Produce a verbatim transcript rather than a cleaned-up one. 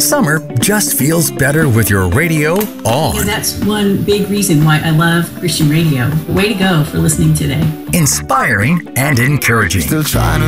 Summer just feels better with your radio on. And that's one big reason why I love Christian radio. Way to go for listening today. Inspiring and encouraging. Still trying to